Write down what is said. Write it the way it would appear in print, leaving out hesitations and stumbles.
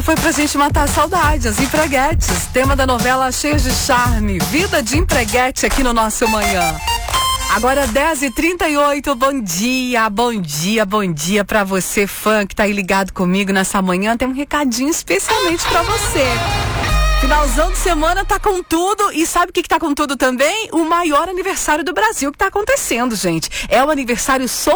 Foi pra gente matar a saudade, as empreguetes. Tema da novela Cheias de Charme, vida de empreguete aqui no nosso Manhã. Agora 10h38, bom dia pra você, fã que tá aí ligado comigo nessa manhã. Tem um recadinho especialmente pra você. Finalzão de semana tá com tudo, e sabe o que tá com tudo também? O maior aniversário do Brasil que tá acontecendo, gente. É o aniversário